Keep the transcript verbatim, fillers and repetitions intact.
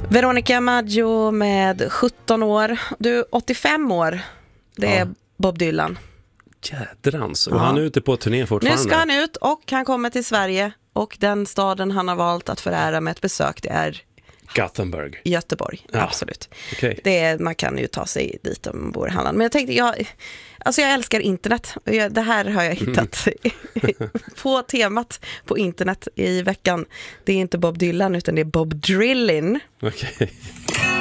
Veronica Maggio med sjutton år. Du, åttiofem år. Det är ja. Bob Dylan. Jädrans. Och ja. han är ute på turné fortfarande. Nu ska han ut och han kommer till Sverige. Och den staden han har valt att förära med ett besök, det är Gothenburg. Göteborg, ja. absolut. Okay. Det är, man kan ju ta sig dit om man bor i Halland. Men jag tänkte, jag, alltså jag älskar internet. Det här har jag hittat mm. på temat på internet i veckan. Det är inte Bob Dylan utan det är Bob Drillin. Okej. Okay.